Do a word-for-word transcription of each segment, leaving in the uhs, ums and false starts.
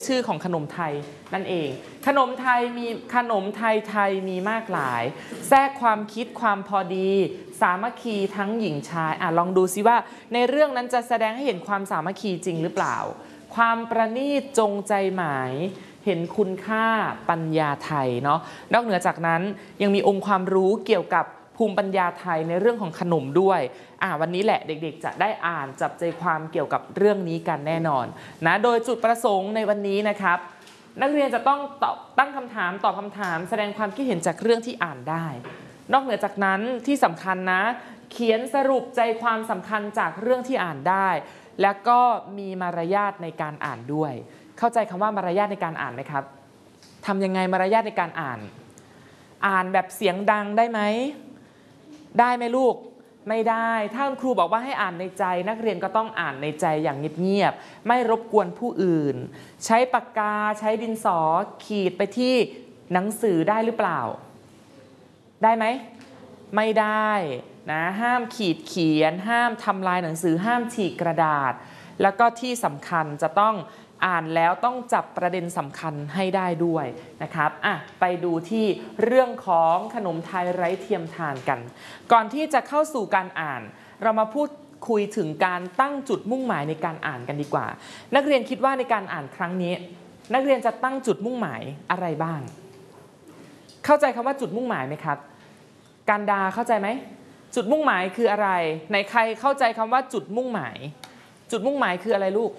ชื่อของขนมไทยนั่นเองขนมไทยมีขนมไทยไทยมีมากหลายแทรกความคิดความพอดีสามัคคีทั้งหญิงชายอ่ะลองดูซิว่าในเรื่องนั้นจะแสดงให้เห็นความสามัคคีจริงหรือเปล่าความประณีตจงใจหมายเห็นคุณค่าปัญญาไทยเนาะนอกเหนือจากนั้นยังมีองค์ความรู้เกี่ยวกับภูมิปัญญาไทยในเรื่องของขนมด้วยอ่าวันนี้แหละเด็กๆจะได้อ่านจับใจความเกี่ยวกับเรื่องนี้กันแน่นอนนะโดยจุดประสงค์ในวันนี้นะครับนักเรียนจะต้องตอบตั้งคำถามตอบคำถามแสดงความคิดเห็นจากเรื่องที่อ่านได้นอกเหนือจากนั้นที่สำคัญนะเขียนสรุปใจความสำคัญจากเรื่องที่อ่านได้แล้วก็มีมารยาทในการอ่านด้วยเข้าใจคำว่ามารยาทในการอ่านไหมครับทำยังไงมารยาทในการอ่านอ่านแบบเสียงดังได้ไหมได้ไหมลูกไม่ได้ถ้าคุณครูบอกว่าให้อ่านในใจนักเรียนก็ต้องอ่านในใจอย่างเงียบๆไม่รบกวนผู้อื่นใช้ปากกาใช้ดินสอขีดไปที่หนังสือได้หรือเปล่าได้ไหมไม่ได้นะห้ามขีดเขียนห้ามทำลายหนังสือห้ามฉีกกระดาษแล้วก็ที่สำคัญจะต้องอ่านแล้วต้องจับประเด็นสำคัญให้ได้ด้วยนะครับอ่ะไปดูที่เรื่องของขนมไทยไร้เทียมทานกันก่อนที่จะเข้าสู่การอ่านเรามาพูดคุยถึงการตั้งจุดมุ่งหมายในการอ่านกันดีกว่านักเรียนคิดว่าในการอ่านครั้งนี้นักเรียนจะตั้งจุดมุ่งหมายอะไรบ้างเข้าใจคำว่าจุดมุ่งหมายไหมครับการดาเข้าใจไหมจุดมุ่งหมายคืออะไรในใครเข้าใจคำว่าจุดมุ่งหมายจุดมุ่งหมายคืออะไรลูก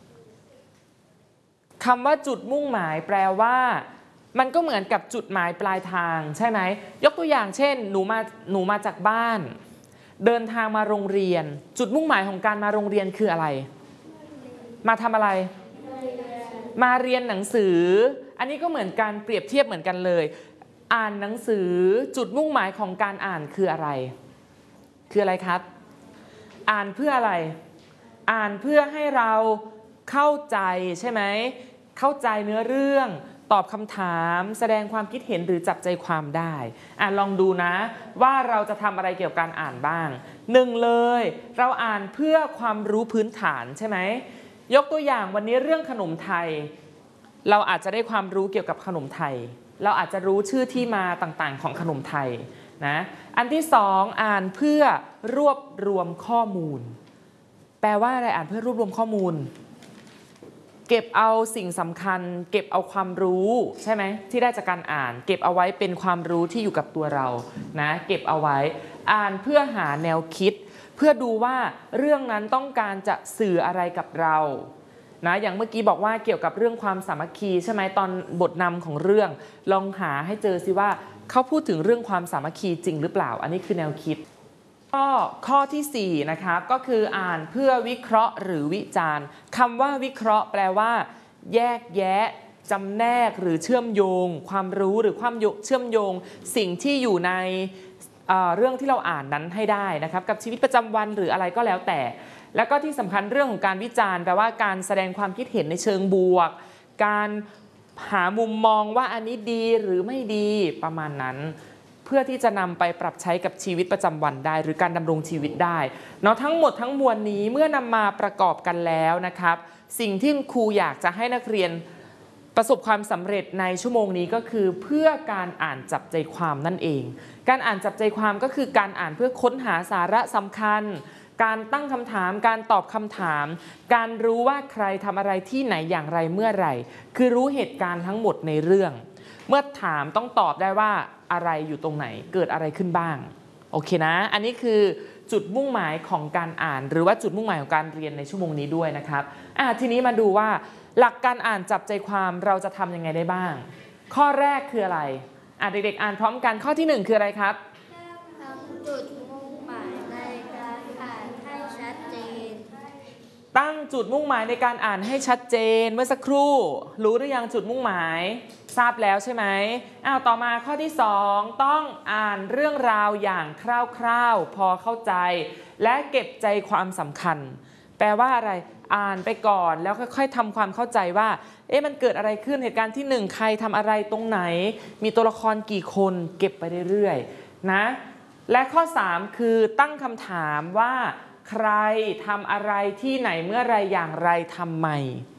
คำว่าจุดมุ่งหมายแปลว่ามันก็เหมือนกับจุดหมายปลายทางใช่ไหมยกตัวอย่างเช่นหนูมาหนูมาจากบ้านเดินทางมาโรงเรียนจุดมุ่งหมายของการมาโรงเรียนคืออะไรมาทำอะไรมาเรียนหนังสืออันนี้ก็เหมือนการเปรียบเทียบเหมือนกันเลยอ่านหนังสือจุดมุ่งหมายของการอ่านคืออะไรคืออะไรครับอ่านเพื่ออะไรอ่านเพื่อให้เราเข้าใจใช่ไหมเข้าใจเนื้อเรื่องตอบคำถามแสดงความคิดเห็นหรือจับใจความได้อ่ะลองดูนะว่าเราจะทำอะไรเกี่ยวกับการอ่านบ้างหนึ่งเลยเราอ่านเพื่อความรู้พื้นฐานใช่ไหมยกตัวอย่างวันนี้เรื่องขนมไทยเราอาจจะได้ความรู้เกี่ยวกับขนมไทยเราอาจจะรู้ชื่อที่มาต่างๆของขนมไทยนะอันที่สองอ่านเพื่อรวบรวมข้อมูลแปลว่าอะไรอ่านเพื่อรวบรวมข้อมูลเก็บเอาสิ่งสำคัญเก็บเอาความรู้ใช่ไหมที่ได้จากการอ่านเก็บเอาไว้เป็นความรู้ที่อยู่กับตัวเรานะเก็บเอาไว้อ่านเพื่อหาแนวคิดเพื่อดูว่าเรื่องนั้นต้องการจะสื่ออะไรกับเรานะอย่างเมื่อกี้บอกว่าเกี่ยวกับเรื่องความสามัคคีใช่ไหมตอนบทนำของเรื่องลองหาให้เจอสิว่าเขาพูดถึงเรื่องความสามัคคีจริงหรือเปล่าอันนี้คือแนวคิดข้อข้อที่สี่นะครับก็คืออ่านเพื่อวิเคราะห์หรือวิจารณ์คำว่าวิเคราะห์แปลว่าแยกแยะจำแนกหรือเชื่อมโยงความรู้หรือความเชื่อมโยงสิ่งที่อยู่ในเอ่อเรื่องที่เราอ่านนั้นให้ได้นะครับกับชีวิตประจำวันหรืออะไรก็แล้วแต่แล้วก็ที่สำคัญเรื่องของการวิจารณ์แปลว่าการแสดงความคิดเห็นในเชิงบวกการหามุมมองว่าอันนี้ดีหรือไม่ดีประมาณนั้นเพื่อที่จะนำไปปรับใช้กับชีวิตประจำวันได้หรือการดำรงชีวิตได้เนาะทั้งหมดทั้งมวลนี้เมื่อนำมาประกอบกันแล้วนะครับสิ่งที่ครูอยากจะให้นักเรียนประสบความสำเร็จในชั่วโมงนี้ก็คือเพื่อการอ่านจับใจความนั่นเองการอ่านจับใจความก็คือการอ่านเพื่อค้นหาสาระสำคัญการตั้งคำถามการตอบคำถามการรู้ว่าใครทำอะไรที่ไหนอย่างไรเมื่อไหร่คือรู้เหตุการณ์ทั้งหมดในเรื่องเมื่อถามต้องตอบได้ว่าอะไรอยู่ตรงไหนเกิดอะไรขึ้นบ้างโอเคนะอันนี้คือจุดมุ่งหมายของการอ่านหรือว่าจุดมุ่งหมายของการเรียนในชั่วโมงนี้ด้วยนะครับอ่ะทีนี้มาดูว่าหลักการอ่านจับใจความเราจะทำยังไงได้บ้างข้อแรกคืออะไรอ่ะเด็กๆอ่านพร้อมกันข้อที่หนึ่งคืออะไรครับทำจุดมุ่งหมายในการอ่านให้ชัดเจนตั้งจุดมุ่งหมายในการอ่านให้ชัดเจนเมื่อสักครู่รู้หรือยังจุดมุ่งหมายทราบแล้วใช่ไหมอ้าวต่อมาข้อที่สองต้องอ่านเรื่องราวอย่างคร่าวๆพอเข้าใจและเก็บใจความสำคัญแปลว่าอะไรอ่านไปก่อนแล้วค่อยๆทำความเข้าใจว่าเอ๊ะมันเกิดอะไรขึ้นเหตุการณ์ที่หนึ่งใครทำอะไรตรงไหนมีตัวละครกี่คนเก็บไปเรื่อยๆนะและข้อสามคือตั้งคำถามว่าใครทำอะไรที่ไหนเมื่อไรอย่างไรทำไม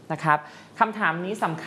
นะครับคำถามนี้สำคัญ